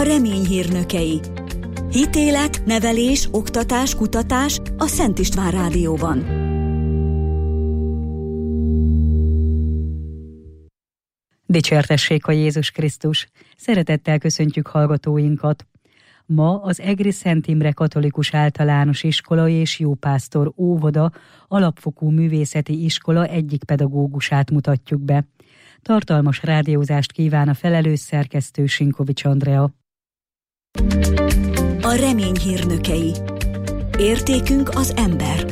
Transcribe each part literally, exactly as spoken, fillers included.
A remény hírnökei. Hitélek, nevelés, oktatás, kutatás a Szent István Rádióban. Dicsértessék a Jézus Krisztus! Szeretettel köszöntjük hallgatóinkat! Ma az Egri Szent Imre Katolikus Általános Iskola és Jópásztor Óvoda alapfokú művészeti iskola egyik pedagógusát mutatjuk be. Tartalmas rádiózást kíván a felelős szerkesztő Sinkovics Andrea. A remény hírnökei. Értékünk az ember.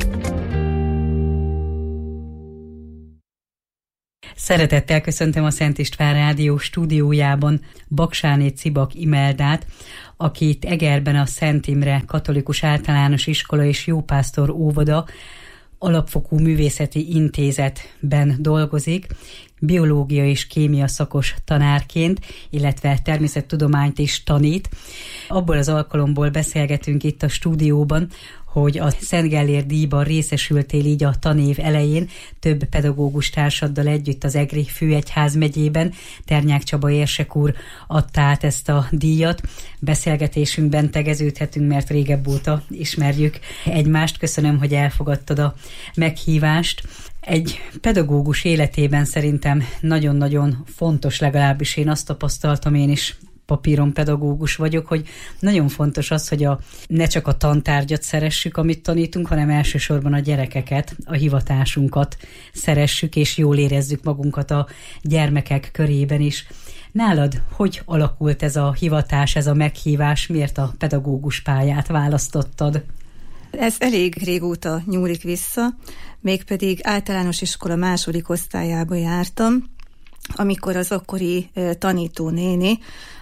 Szeretettel köszöntöm a Szent István Rádió stúdiójában Baksáné Cibak Imeldát, akit Egerben a Szent Imre Katolikus Általános Iskola és Jópásztor Óvoda alapfokú művészeti intézetben dolgozik, biológia és kémia szakos tanárként, illetve természettudományt is tanít. Abból az alkalomból beszélgetünk itt a stúdióban, hogy a Szent Gellér díjban részesültél így a tanév elején, több pedagógus társaddal együtt az Egri Főegyházmegyében. Ternyák Csaba érsek úr adta át ezt a díjat. Beszélgetésünkben tegeződhetünk, mert régebb óta ismerjük egymást. Köszönöm, hogy elfogadtad a meghívást. Egy pedagógus életében szerintem nagyon-nagyon fontos, legalábbis én azt tapasztaltam, én is papíron pedagógus vagyok, hogy nagyon fontos az, hogy a, ne csak a tantárgyat szeressük, amit tanítunk, hanem elsősorban a gyerekeket, a hivatásunkat szeressük, és jól érezzük magunkat a gyermekek körében is. Nálad hogy alakult ez a hivatás, ez a meghívás, miért a pedagógus pályát választottad? Ez elég régóta nyúlik vissza, mégpedig általános iskola második osztályába jártam, amikor az akkori tanítónéni,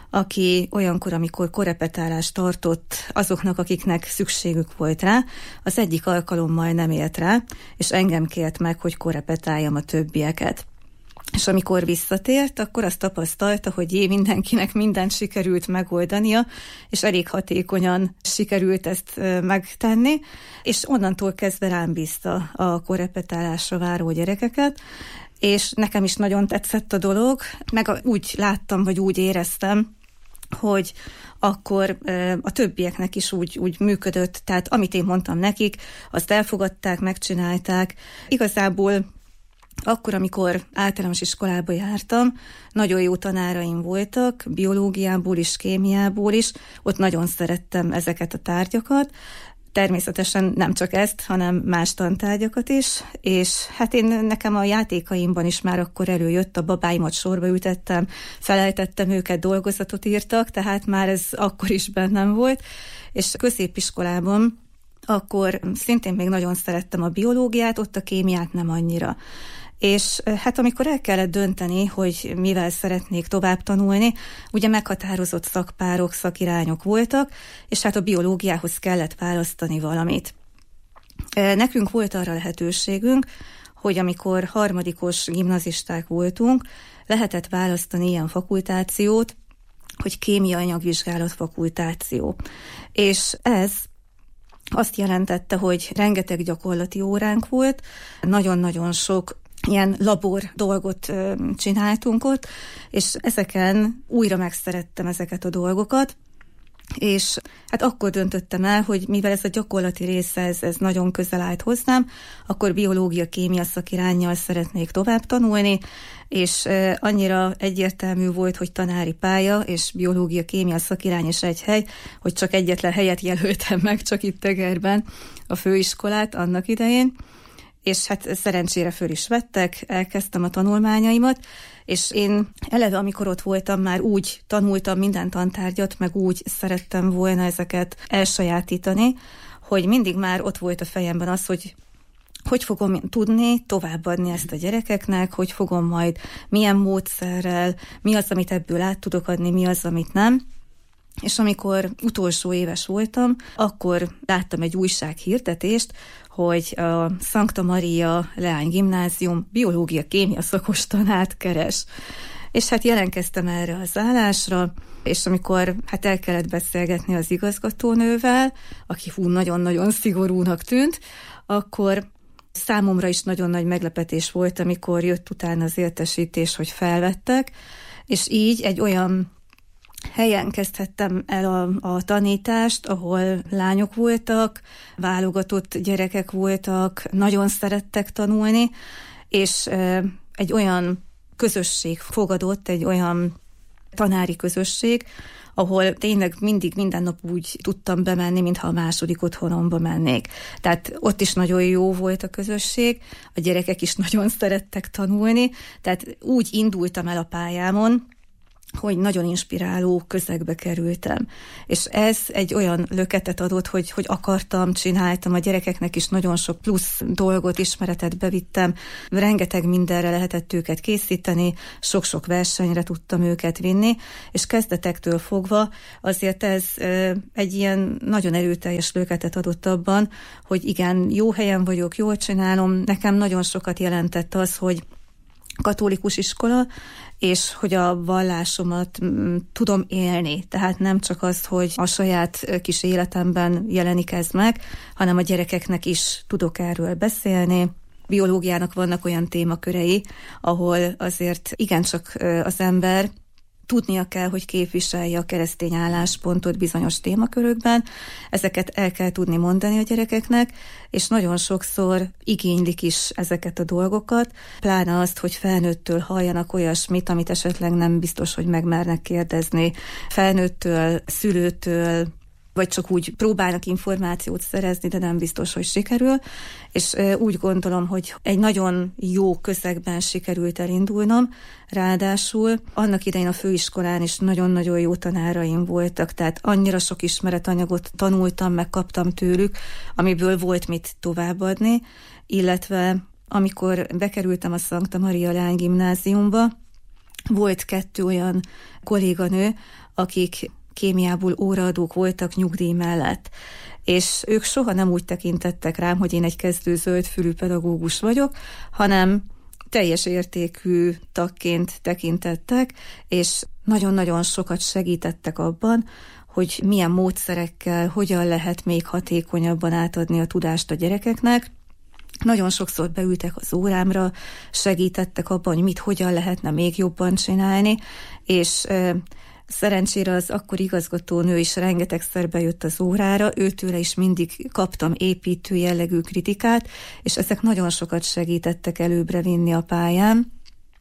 aki olyankor, amikor korepetálást tartott azoknak, akiknek szükségük volt rá, az egyik alkalommal nem élt rá, és engem kért meg, hogy korepetáljam a többieket. És amikor visszatért, akkor azt tapasztalta, hogy jé, mindenkinek mindent sikerült megoldania, és elég hatékonyan sikerült ezt megtenni, és onnantól kezdve rám bízta a korepetálásra váró gyerekeket, és nekem is nagyon tetszett a dolog, meg úgy láttam, vagy úgy éreztem, hogy akkor a többieknek is úgy, úgy működött, tehát amit én mondtam nekik, azt elfogadták, megcsinálták. Igazából akkor, amikor általános iskolába jártam, nagyon jó tanáraim voltak, biológiából is, kémiából is, ott nagyon szerettem ezeket a tárgyakat, természetesen nem csak ezt, hanem más tantárgyakat is, és hát én nekem a játékaimban is már akkor előjött, a babáimat sorba ültettem, felejtettem őket, dolgozatot írtak, tehát már ez akkor is bennem volt, és középiskolában akkor szintén még nagyon szerettem a biológiát, ott a kémiát nem annyira. És hát amikor el kellett dönteni, hogy mivel szeretnék tovább tanulni, ugye meghatározott szakpárok, szakirányok voltak, és hát a biológiához kellett választani valamit. Nekünk volt arra lehetőségünk, hogy amikor harmadikos gimnazisták voltunk, lehetett választani ilyen fakultációt, hogy kémia anyagvizsgálat fakultáció. És ez azt jelentette, hogy rengeteg gyakorlati óránk volt, nagyon-nagyon sok ilyen labor dolgot ö, csináltunk ott, és ezeken újra megszerettem ezeket a dolgokat, és hát akkor döntöttem el, hogy mivel ez a gyakorlati része, ez, ez nagyon közel állt hozzám, akkor biológia-kémia szakiránnyal szeretnék tovább tanulni, és ö, annyira egyértelmű volt, hogy tanári pálya és biológia-kémia szakirány is egy hely, hogy csak egyetlen helyet jelöltem meg, csak itt Egerben a főiskolát annak idején, és hát szerencsére föl is vettek, elkezdtem a tanulmányaimat, és én eleve, amikor ott voltam, már úgy tanultam minden tantárgyat, meg úgy szerettem volna ezeket elsajátítani, hogy mindig már ott volt a fejemben az, hogy hogy fogom tudni továbbadni ezt a gyerekeknek, hogy fogom majd milyen módszerrel, mi az, amit ebből át tudok adni, mi az, amit nem. És amikor utolsó éves voltam, akkor láttam egy újsághirdetést, hogy a Santa Maria Leány Gimnázium biológia-kémia szakos tanát keres. És hát jelentkeztem erre az állásra, és amikor hát el kellett beszélgetni az igazgatónővel, aki hú, nagyon-nagyon szigorúnak tűnt, akkor számomra is nagyon nagy meglepetés volt, amikor jött utána az értesítés, hogy felvettek, és így egy olyan helyen kezdhettem el a, a tanítást, ahol lányok voltak, válogatott gyerekek voltak, nagyon szerettek tanulni, és egy olyan közösség fogadott, egy olyan tanári közösség, ahol tényleg mindig minden nap úgy tudtam bemenni, mintha a második otthonomba mennék. Tehát ott is nagyon jó volt a közösség, a gyerekek is nagyon szerettek tanulni, tehát úgy indultam el a pályámon, hogy nagyon inspiráló közegbe kerültem. És ez egy olyan löketet adott, hogy, hogy akartam, csináltam, a gyerekeknek is nagyon sok plusz dolgot, ismeretet bevittem, rengeteg mindenre lehetett őket készíteni, sok-sok versenyre tudtam őket vinni, és kezdetektől fogva azért ez egy ilyen nagyon erőteljes löketet adott abban, hogy igen, jó helyen vagyok, jól csinálom, nekem nagyon sokat jelentett az, hogy katolikus iskola, és hogy a vallásomat m, tudom élni. Tehát nem csak az, hogy a saját kis életemben jelenik ez meg, hanem a gyerekeknek is tudok erről beszélni. Biológiának vannak olyan témakörei, ahol azért igencsak az ember tudnia kell, hogy képviselje a keresztény álláspontot bizonyos témakörökben, ezeket el kell tudni mondani a gyerekeknek, és nagyon sokszor igénylik is ezeket a dolgokat, pláne azt, hogy felnőttől halljanak olyasmit, amit esetleg nem biztos, hogy megmernek kérdezni, felnőttől, szülőtől, vagy csak úgy próbálnak információt szerezni, de nem biztos, hogy sikerül, és úgy gondolom, hogy egy nagyon jó közegben sikerült elindulnom, ráadásul annak idején a főiskolán is nagyon-nagyon jó tanáraim voltak, tehát annyira sok ismeretanyagot tanultam, megkaptam tőlük, amiből volt mit továbbadni, illetve amikor bekerültem a Sancta Maria Lány Gimnáziumba, volt kettő olyan kolléganő, akik kémiából óraadók voltak nyugdíj mellett. És ők soha nem úgy tekintettek rám, hogy én egy kezdő zöldfülű pedagógus vagyok, hanem teljes értékű tagként tekintettek, és nagyon-nagyon sokat segítettek abban, hogy milyen módszerekkel, hogyan lehet még hatékonyabban átadni a tudást a gyerekeknek. Nagyon sokszor beültek az órámra, segítettek abban, hogy mit, hogyan lehetne még jobban csinálni, és szerencsére az akkori igazgatónő is rengetegszer bejött az órára, őtőle is mindig kaptam építő jellegű kritikát, és ezek nagyon sokat segítettek előbbre vinni a pályán,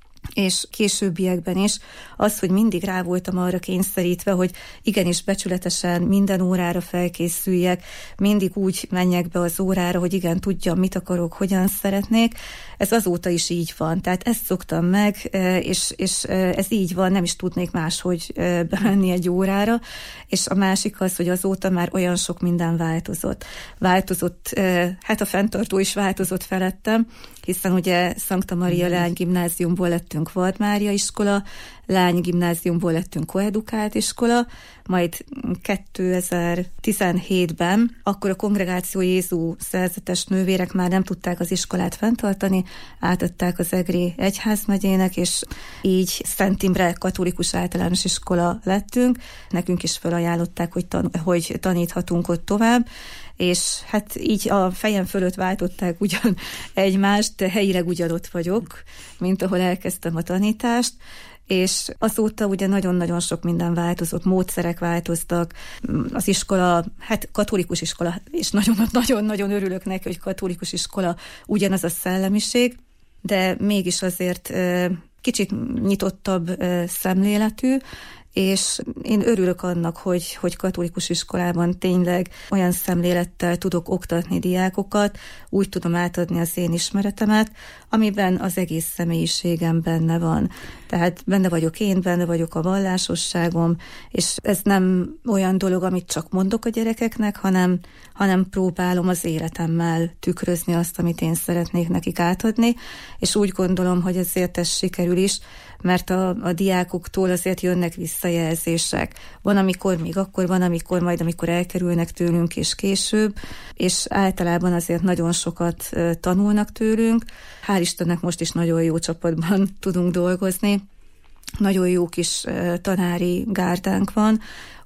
és későbbiekben is az, hogy mindig rá voltam arra kényszerítve, hogy igenis becsületesen minden órára felkészüljek, mindig úgy menjek be az órára, hogy igen, tudjam, mit akarok, hogyan szeretnék. Ez azóta is így van. Tehát ezt szoktam meg, és, és ez így van, nem is tudnék máshogy bemenni egy órára. És a másik az, hogy azóta már olyan sok minden változott. Változott, hát a fenntartó is változott felettem, hiszen ugye Sancta Maria Lány Gimnáziumból lettünk Vald Mária iskola, Lány Gimnáziumból lettünk koedukált iskola, majd kétezer-tizenhétben akkor a Kongregáció Jézú szerzetes nővérek már nem tudták az iskolát fenntartani, átadták az egri egyházmegyének, és így Szent Imre katolikus általános iskola lettünk. Nekünk is felajánlották, hogy, tan- hogy taníthatunk ott tovább, és hát így a fejem fölött váltották ugyan egymást, de helyileg ugyanott vagyok, mint ahol elkezdtem a tanítást, és azóta ugye nagyon-nagyon sok minden változott, módszerek változtak, az iskola, hát katolikus iskola, és nagyon-nagyon örülök neki, hogy katolikus iskola ugyanaz a szellemiség, de mégis azért kicsit nyitottabb szemléletű, és én örülök annak, hogy, hogy katolikus iskolában tényleg olyan szemlélettel tudok oktatni diákokat, úgy tudom átadni az én ismeretemet, amiben az egész személyiségem benne van. Tehát benne vagyok én, benne vagyok a vallásosságom, és ez nem olyan dolog, amit csak mondok a gyerekeknek, hanem, hanem próbálom az életemmel tükrözni azt, amit én szeretnék nekik átadni, és úgy gondolom, hogy ezért ez sikerül is, mert a, a diákoktól azért jönnek visszajelzések. Van, amikor még akkor, van, amikor majd, amikor elkerülnek tőlünk és később, és általában azért nagyon sokat tanulnak tőlünk. Hál' Istennek most is nagyon jó csapatban tudunk dolgozni. Nagyon jó kis tanári gárdánk van,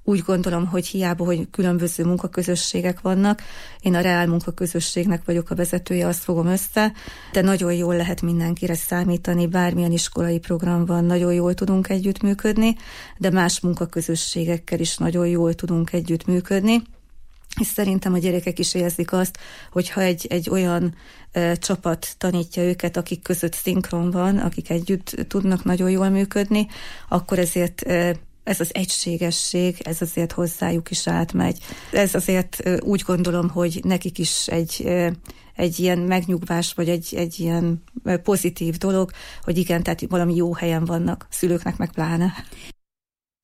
úgy gondolom, hogy hiába, hogy különböző munkaközösségek vannak, én a reál munkaközösségnek vagyok a vezetője, azt fogom össze, de nagyon jól lehet mindenkire számítani, bármilyen iskolai program van, nagyon jól tudunk együttműködni, de más munkaközösségekkel is nagyon jól tudunk együttműködni. És szerintem a gyerekek is érzik azt, hogyha egy, egy olyan e, csapat tanítja őket, akik között szinkron van, akik együtt tudnak nagyon jól működni, akkor ezért e, ez az egységesség, ez azért hozzájuk is átmegy. Ez azért e, úgy gondolom, hogy nekik is egy, e, egy ilyen megnyugvás, vagy egy, egy ilyen pozitív dolog, hogy igen, tehát valami jó helyen vannak, szülőknek meg pláne.